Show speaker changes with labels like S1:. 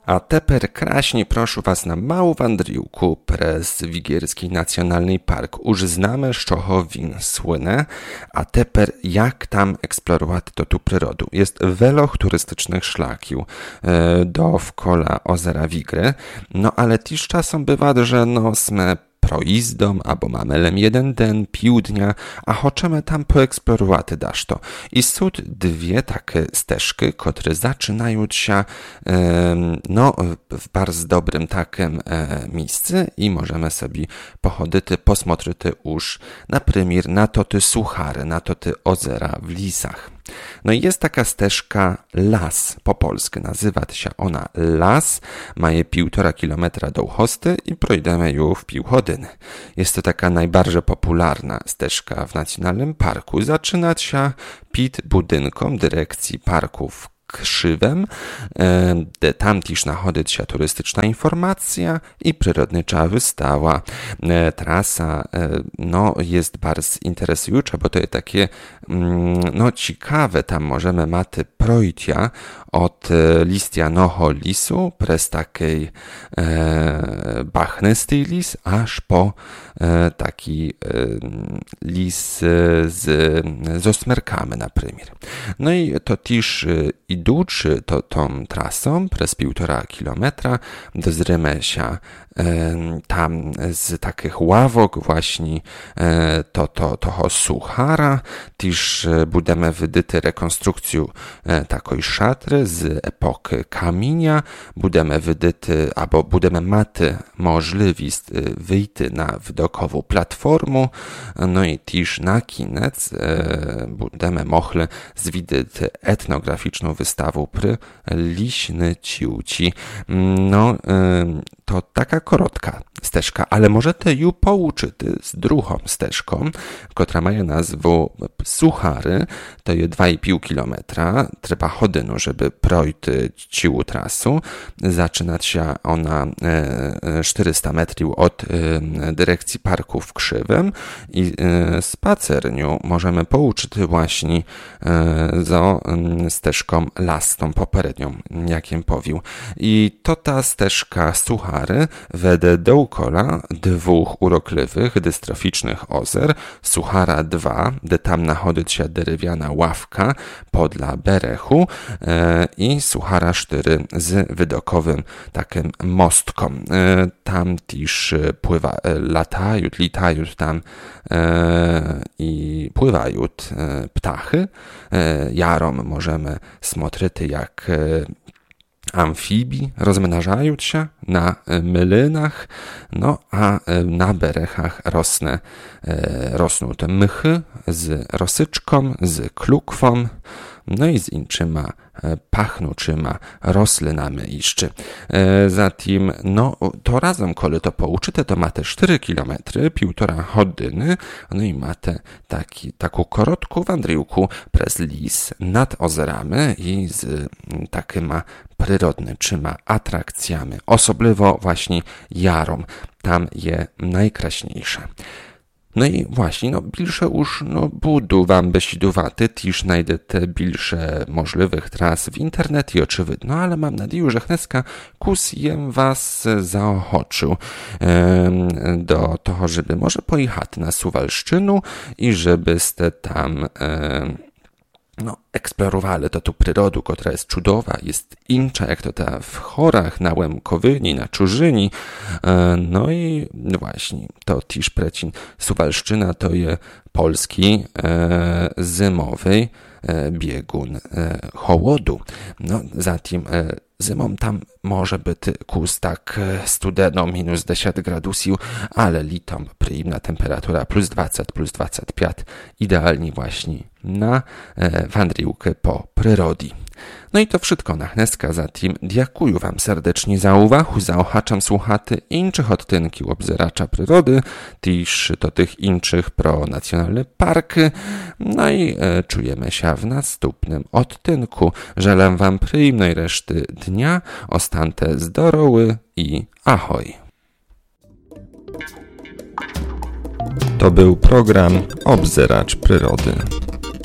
S1: A teper kraśnie proszę was na małą wandriłku prez Wigierski Nacjonalny Park. Już znamy, z czego win słynę, a teper jak tam eksplorować to tu przyrodu. Jest wiele turystycznych szlakiów dookoła ozera Wigry, no ale też czasem bywa, że sme proizdą, albo mamy lem jeden den, pół dnia, a chcemy tam poeksplorować dasz to. I są dwie takie ścieżki, które zaczynają się w bardzo dobrym takim miejscu i możemy sobie pochodzić, posmotrzyć już na przykład na to te suchary, na to te ozera w lisach. No i jest taka ścieżka Las po polsku, nazywa się ona Las, ma je 1,5 kilometra do Uchosty i przejdziemy ją w pół godziny. Jest to taka najbardziej popularna ścieżka w Nacjonalnym Parku. Zaczyna się przed budynkiem dyrekcji parków Krzywem, tam też nachodzi się turystyczna informacja i przyrodnicza wystawa. Trasa jest bardzo interesująca, bo to jest takie ciekawe, tam możemy maty projtia od listianoho lisu przez takiej bachnysty lis, aż po taki lis z osmerkami na przykład. No i to też idący tą trasą przez 1,5 kilometra dozrymy się tam z takich ławok właśnie toho suchara, też będziemy widyty rekonstrukcję takiej szatry z epoki kamienia, będziemy widyty, albo będziemy maty możliwość wyjść na widokową platformę, no i też na koniec będziemy mogli zwidzieć etnograficzną wystawę przy Liśny Ciuci. To taka krótka ścieżka, ale możecie ją połączyć z drugą ścieżką, która ma nazwę Suchary, to jest 2,5 kilometra, trzeba chodzinu, żeby przejść ciłą trasu. Zaczyna się ona 400 metrów od dyrekcji parku w Krzywym i spacerniu możemy połączyć właśnie z ścieżką Las, tą poprzednią, jakiem powił. I to ta ścieżka Suchary wede dookoła dwóch urokliwych, dystroficznych ozer, Suchara 2, gdzie tam nachodzi się drewniana ławka podla berechu i Suchara 4 z widokowym takim mostką. Tam też latają tam i pływają ptachy. Jarom możemy smotrzyć, jak amfibii rozmnażają się na mylynach, a na berechach rosną te mychy z rosyczką, z klukwą, i z inczyma pachnuczyma roślinami jeszcze. Zatem, to razem, kole to połączyte, to ma te 4 kilometry, 1,5 godziny, i ma taką krótką wandriłkę przez lis nad ozerami i z takima przyrodniczyma atrakcjami. Osobliwo właśnie jarom, tam je najkraśniejsze. No i właśnie, bliższe już budu wam besidowaty, też znajdziecie bliższe możliwych tras w internecie oczywiście, ale mam nadzieję, że chneska kusjem was zaochoczył do toho, żeby może pojechać na Suwalszczynu i żebyście tam eksplorowali to tu przyrodu, która jest cudowa, jest incza, jak to ta w Chorach, na Łemkowyni, na Czurzyni. I właśnie, to też precin Suwalszczyna to je polski zimowy biegun hołodu. Zatem zimą tam może być kus tak studeno minus 10 gradusów, ale litom przyjemna temperatura plus 20, plus 25, idealnie właśnie na wandriłkę po przyrodzie. I to wszystko na chneska, zatem dziękuję wam serdecznie za uwagę, zaochaczam słuchaty inczych odtynki obzeracza przyrody, też do tych inczych pro nacjonalne parki, i czujemy się w następnym odtynku. Żelę wam przyjemnej reszty dnia, ostante zdrowy i ahoj. To był program Obzeracz Przyrody.